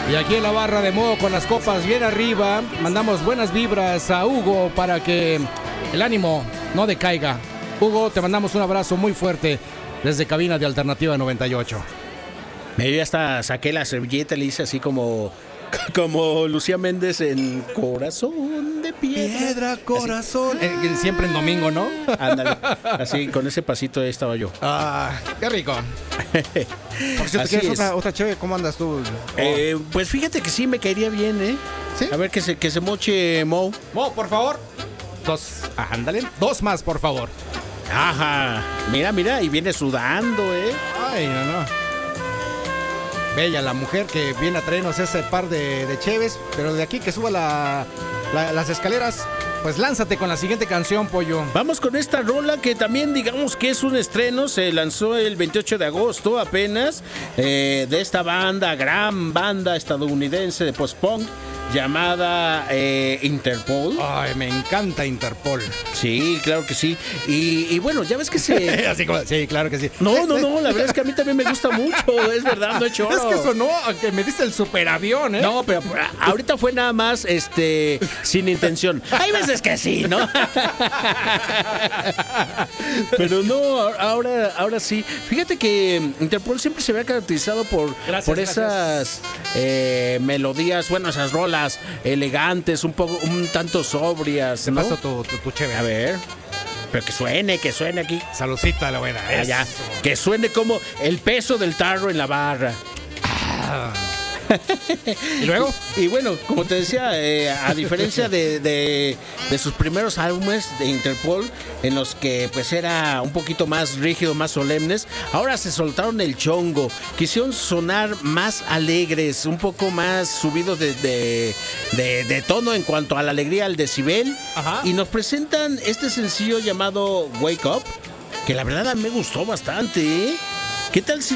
Y aquí en la barra de modo con las copas bien arriba, mandamos buenas vibras a Hugo para que el ánimo no decaiga. Hugo, te mandamos un abrazo muy fuerte desde cabina de Alternativa 98. Yo ya hasta saqué la servilleta, le hice así como Lucía Méndez en Corazón de Piedra. Corazón. Siempre en domingo, ¿no? Ándale, así con ese pasito ahí estaba yo. Ah, qué rico. Por cierto, Así ¿quieres es. otra chévere? ¿Cómo andas tú? Pues fíjate que sí, me caería bien, ¿eh? ¿Sí? A ver, que se moche Mo. Mo, por favor. Dos. Ándale. Dos más, por favor. Ajá. Mira, y viene sudando, ¿eh? Ay, no. Bella la mujer que viene a traernos ese par de cheves, pero de aquí que suba las escaleras, pues lánzate con la siguiente canción, pollo. Vamos con esta rola que también digamos que es un estreno, se lanzó el 28 de agosto apenas, de esta gran banda estadounidense de post-punk llamada Interpol. Ay, me encanta Interpol. Sí, claro que sí. Y bueno, ya ves que se... Así como, sí, claro que sí. No, la verdad es que a mí también me gusta mucho, es verdad, no he hecho. Es que sonó a que me diste el superavión, ¿eh? No, pero ahorita fue nada más sin intención. Hay veces que sí, ¿no? Pero no, ahora sí. Fíjate que Interpol siempre se había caracterizado por esas melodías, bueno, esas rolas elegantes, un tanto sobrias, ¿no? Te paso tu chévere. A ver. Pero que suene aquí. Saludcita, la buena. Allá. Que suene como el peso del tarro en la barra. ¿Y luego? Y bueno, como te decía, a diferencia de sus primeros álbumes de Interpol, en los que pues era un poquito más rígido, más solemnes, ahora se soltaron el chongo, quisieron sonar más alegres, un poco más subidos de tono en cuanto a la alegría, al decibel. Ajá. Y nos presentan este sencillo llamado Wake Up, que la verdad a mí me gustó bastante, ¿eh? ¿Qué tal si